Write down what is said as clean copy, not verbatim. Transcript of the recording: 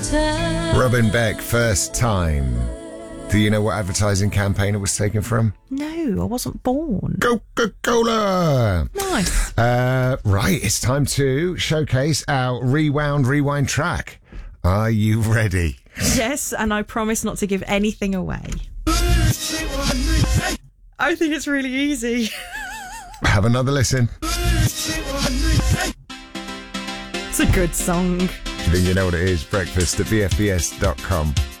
Robin Beck, First Time. Do you know what advertising campaign it was taken from? No, I wasn't born. Coca-Cola! Nice. Right, it's time to showcase our Rewind track. Are you ready? Yes, and I promise not to give anything away. I think it's really easy. Have another listen. It's a good song. Do you think you know what it is? Breakfast at bfbs.com.